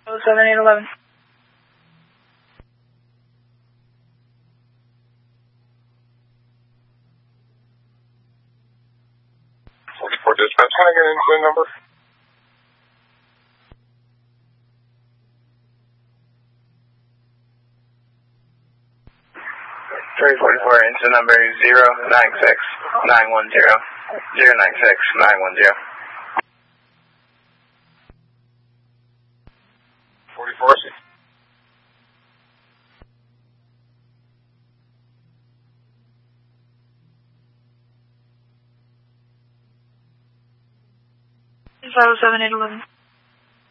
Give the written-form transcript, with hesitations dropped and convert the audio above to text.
07811. For dispatch, can I get an incident number? 344, incident number 096-910. 096-910. 44. Is 07811.